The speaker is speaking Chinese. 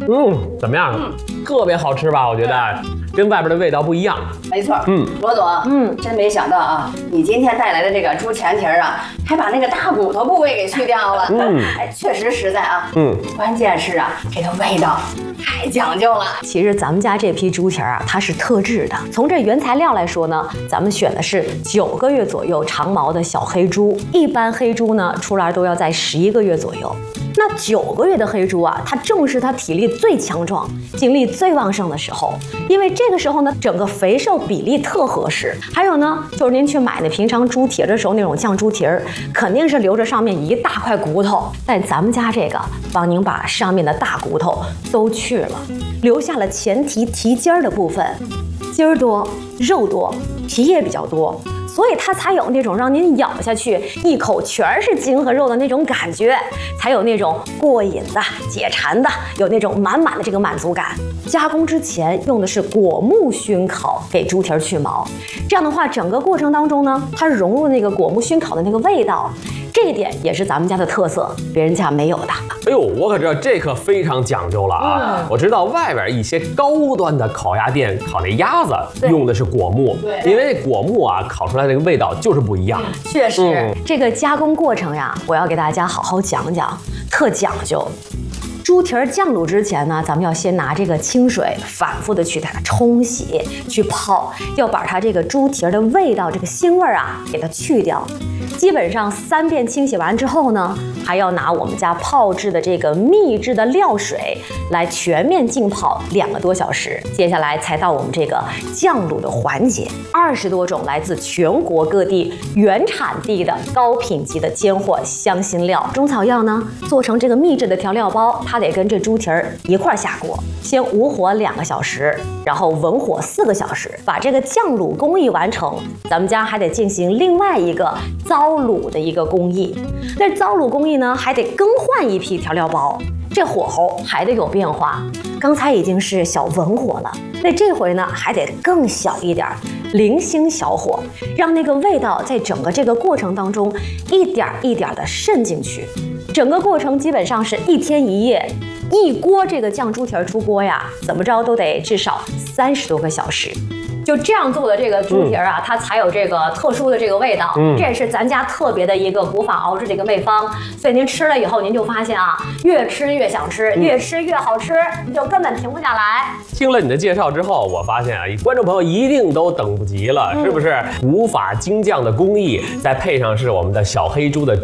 怎么样？特别好吃吧？我觉得跟外边的味道不一样。 没错。罗总，真没想到啊，你今天带来的这个猪前蹄啊，还把那个大骨头部位给去掉了。哎，确实实在啊。关键是啊，这个味道太讲究了。 其实咱们家这批猪蹄啊，它是特制的。从这原材料来说呢，咱们选的是9个月左右长毛的小黑猪，一般黑猪呢出栏都要在11个月左右。那9个月的黑猪啊，它正是它体力最强壮、精力最旺盛的时候，因为这个时候呢，整个肥瘦比例特合适。还有呢，就是您去买那平常猪蹄的时候，那种酱猪蹄儿，肯定是留着上面一大块骨头，但咱们家这个帮您把上面的大骨头都去了，留下了前蹄蹄尖儿的部分，筋儿多，肉多，皮也比较多。所以它才有那种让您咬下去一口全是筋和肉的那种感觉，才有那种过瘾的、解馋的，有那种满满的这个满足感。加工之前用的是果木熏烤，给猪蹄儿去毛。这样的话，整个过程当中呢，它融入那个果木熏烤的那个味道，这一点也是咱们家的特色，别人家没有的。 哎呦，我可知道这可非常讲究了啊！我知道外边一些高端的烤鸭店烤那鸭子用的是果木，因为果木啊烤出来这个味道就是不一样。 确实， 这个加工过程呀，我要给大家好好讲讲，特讲究。猪蹄儿酱卤之前呢，咱们要先拿这个清水反复的去给它冲洗、去泡，要把它这个猪蹄儿的味道、这个腥味儿啊给它去掉。基本上3遍清洗完之后呢，还要拿我们家泡制的这个秘制的料水来全面浸泡2个多小时。接下来才到我们这个酱卤的环节，20多种来自全国各地原产地的高品级的尖货香辛料、中草药呢，做成这个秘制的调料包，它得跟这猪蹄儿一块儿下锅，先无火2个小时，然后文火4个小时，把这个酱卤工艺完成。咱们家还得进行另外一个糟卤的一个工艺，那糟卤工艺呢，还得更换一批调料包，这火候还得有变化。刚才已经是小文火了，那这回呢还得更小一点，零星小火，让那个味道在整个这个过程当中一点一点的渗进去。整个过程基本上是1天1夜，一锅这个酱猪蹄儿出锅呀，怎么着都得至少30多个小时。就这样做的这个猪蹄儿啊，它才有这个特殊的这个味道。这也是咱家特别的一个古法熬制的一个配方。所以您吃了以后，您就发现啊，越吃越想吃，越吃越好吃，你就根本停不下来。 听了你的介绍之后，我发现啊，观众朋友一定都等不及了，是不是？古法精酱的工艺，再配上是我们的小黑猪的